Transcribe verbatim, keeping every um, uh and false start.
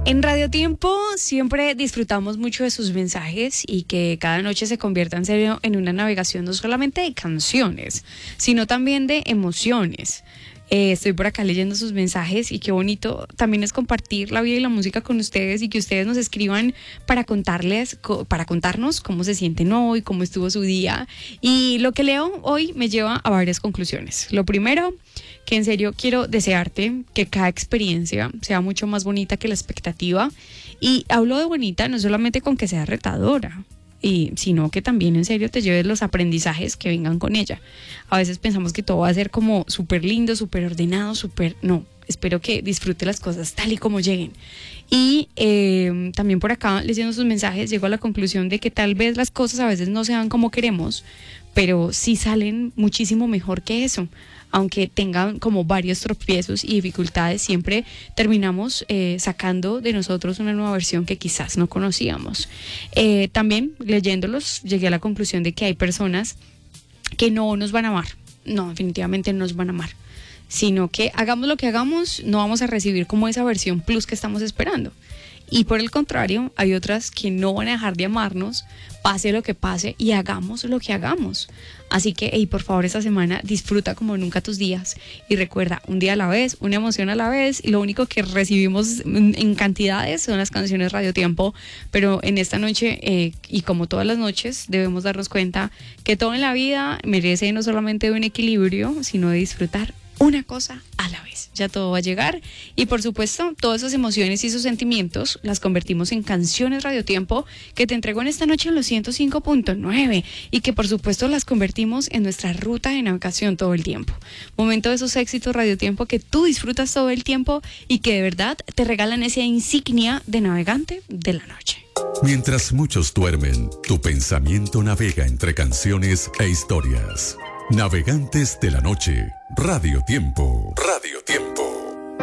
En Radio Tiempo siempre disfrutamos mucho de sus mensajes y que cada noche se convierta en serio en una navegación no solamente de canciones, sino también de emociones. Eh, estoy por acá leyendo sus mensajes y qué bonito también es compartir la vida y la música con ustedes y que ustedes nos escriban para contarles, para contarnos cómo se sienten hoy, cómo estuvo su día. Y lo que leo hoy me lleva a varias conclusiones. Lo primero, que en serio quiero desearte que cada experiencia sea mucho más bonita que la expectativa. Y hablo de bonita no solamente con que sea retadora, y sino que también en serio te lleves los aprendizajes que vengan con ella. A veces pensamos que todo va a ser como súper lindo, súper ordenado, súper... No, espero que disfrute las cosas tal y como lleguen. Y eh, también por acá, leyendo sus mensajes, llego a la conclusión de que tal vez las cosas a veces no se dan como queremos, pero sí salen muchísimo mejor que eso. Aunque tengan como varios tropiezos y dificultades, siempre terminamos eh, sacando de nosotros una nueva versión que quizás no conocíamos. Eh, también leyéndolos llegué a la conclusión de que hay personas que no nos van a amar, no, definitivamente no nos van a amar, sino que hagamos lo que hagamos, no vamos a recibir como esa versión plus que estamos esperando. Y por el contrario, hay otras que no van a dejar de amarnos, pase lo que pase y hagamos lo que hagamos. Así que, hey, por favor, esta semana disfruta como nunca tus días y recuerda, un día a la vez, una emoción a la vez, y lo único que recibimos en cantidades son las canciones Radio Tiempo, pero en esta noche, eh, y como todas las noches, debemos darnos cuenta que todo en la vida merece no solamente un equilibrio, sino de disfrutar una cosa a la vez. Ya todo va a llegar y por supuesto todas esas emociones y esos sentimientos las convertimos en canciones Radio Tiempo que te entrego en esta noche en los ciento cinco punto nueve y que por supuesto las convertimos en nuestra ruta de navegación todo el tiempo. Momento de esos éxitos Radio Tiempo que tú disfrutas todo el tiempo y que de verdad te regalan esa insignia de navegante de la noche. Mientras muchos duermen, tu pensamiento navega entre canciones e historias. Navegantes de la noche, Radio Tiempo. Radio